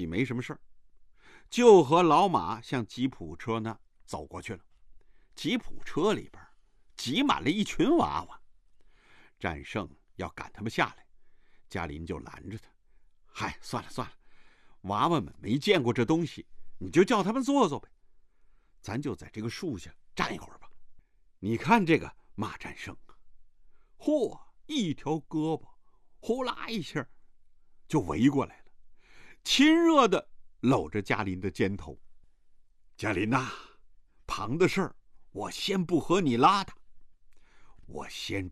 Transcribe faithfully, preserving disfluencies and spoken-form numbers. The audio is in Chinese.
没什么事儿，就和老马向吉普车那走过去了。吉普车里边挤满了一群娃娃，战胜要赶他们下来，嘉林就拦着他：“嗨，算了算了，娃娃们没见过这东西，你就叫他们坐坐呗，咱就在这个树下站一会儿吧。你看这个马战胜啊，嚯，一条胳膊呼啦一下就围过来了，亲热的搂着嘉林的肩头。嘉林呐，旁的事儿我先不和你拉他，我先